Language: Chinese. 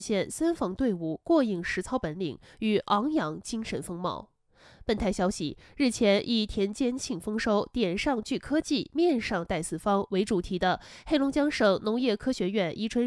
现森防队伍过硬实操本领与昂扬精神风貌。本台消息，日前以田间庆丰收，点上聚科技，面上带四方为主题的黑龙江省农业科学院宜春